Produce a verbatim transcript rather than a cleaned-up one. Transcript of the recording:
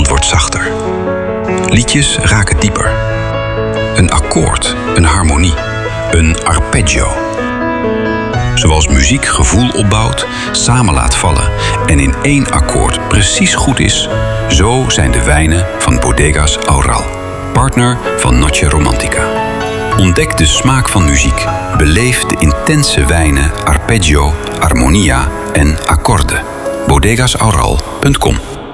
hand wordt zachter. Liedjes raken dieper. Een akkoord, een harmonie, een arpeggio. Zoals muziek gevoel opbouwt, samen laat vallen en in één akkoord precies goed is, zo zijn de wijnen van Bodegas Aurral, partner van Noche Romantica. Ontdek de smaak van muziek. Beleef de intense wijnen, arpeggio, armonia en akkoorden. bodegas aurral punt com